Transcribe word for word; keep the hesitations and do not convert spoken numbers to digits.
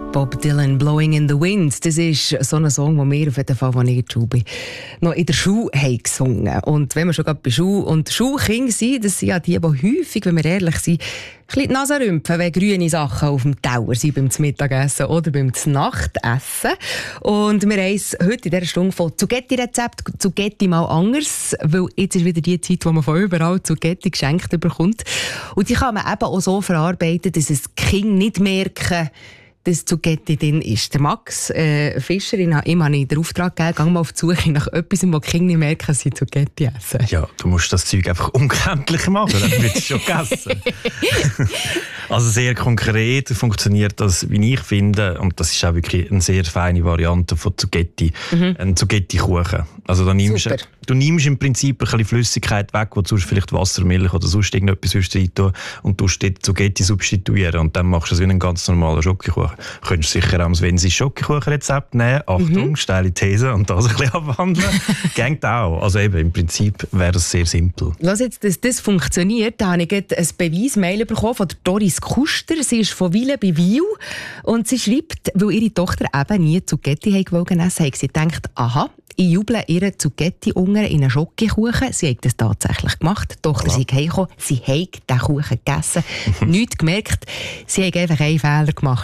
Bob Dylan, «Blowing in the Wind». Das ist so ein Song, den wir auf jeden Fall, als ich in der Schule bin, noch in der Schule haben gesungen. Und wenn wir schon gerade bei Schule und Schulkinder sind, das sind ja die, die häufig, wenn wir ehrlich sind, ein bisschen die Nase rümpfen, wenn grüne Sachen auf dem Teller sind beim Mittagessen oder beim Nachtessen. Und wir haben es heute in dieser Stunde von Zugetti-Rezept, Zugetti mal anders, weil jetzt ist wieder die Zeit, wo man von überall Zugetti geschenkt bekommt. Und die kann man eben auch so verarbeiten, dass es die Kinder nicht merken, dass Zugetti drin ist. Der Max äh, Fischer, ihm habe ich den Auftrag gegeben, geh mal auf die Suche nach etwas, wo die Kinder nicht merken, dass sie Zugetti essen. Ja, du musst das Zeug einfach unkenntlich machen, dann wird es schon gegessen. Also sehr konkret funktioniert das, wie ich finde, und das ist auch wirklich eine sehr feine Variante von Zugetti, mhm. ein Zugetti-Kuchen. Also da nimmst du, du nimmst im Prinzip ein bisschen Flüssigkeit weg, wo du sonst vielleicht Wasser, Milch oder sonst irgendetwas rein tun und tust dort Zugetti substituieren und dann machst du es wie einen ganz normalen Schokokuchen. Du könntest sicher auch, wenn sie Schokokuchenrezept nehmen, Achtung, mhm. steile These, und das ein bisschen abwandeln, geht auch. Also eben, im Prinzip wäre das sehr simpel. Lass jetzt, dass das funktioniert, da habe ich ein Beweismail bekommen von der Doris Kuster. Sie ist von Wille bei Wiel und sie schreibt, weil ihre Tochter eben nie Zugetti essen wollte, hat sie gedacht, aha, ich juble ihre Zugetti-Unger in einen Schokokuchen. Sie hat das tatsächlich gemacht. Die Tochter ist heimgekommen, sie hat den Kuchen gegessen, nichts gemerkt. Sie hat einfach einen Fehler gemacht.